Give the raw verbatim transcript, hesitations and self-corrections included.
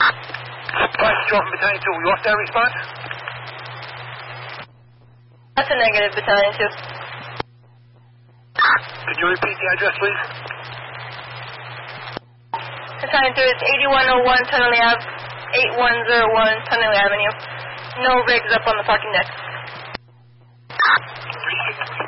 Price drop from Battalion two. You off that response? That's a negative, Battalion two. Could you repeat the address, please? Battalion two, it's eighty-one oh one Tunnelly Ave, eighty-one oh one Tunnelly Avenue. No rigs up on the parking deck. three six three.